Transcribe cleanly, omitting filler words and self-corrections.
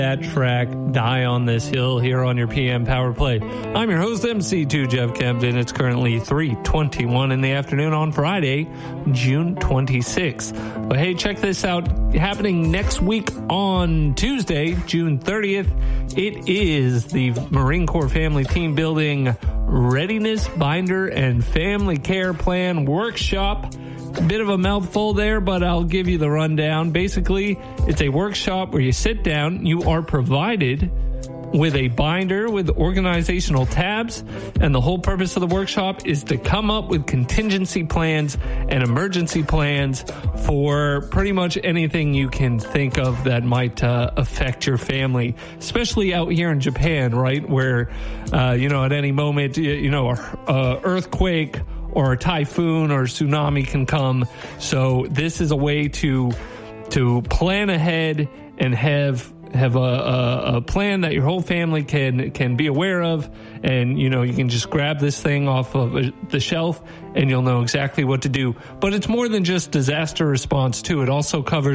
That track, Die on This Hill, here on your PM Power Play. I'm your host, MC2 Jeff Kempton. It's currently 3:21 in the afternoon on Friday, June 26th. But hey, check this out. Happening next week on Tuesday, June 30th, it is the Marine Corps Family Team Building Readiness Binder and Family Care Plan Workshop. A bit of a mouthful there, but I'll give you the rundown. Basically, it's a workshop where you sit down, you are provided with a binder with organizational tabs, and the whole purpose of the workshop is to come up with contingency plans and emergency plans for pretty much anything you can think of that might affect your family, especially out here in Japan, right, where, at any moment, earthquake or a typhoon or tsunami can come. So this is a way to plan ahead and have a plan that your whole family can be aware of, and you can just grab this thing off of the shelf and you'll know exactly what to do. But it's more than just disaster response too. It also covers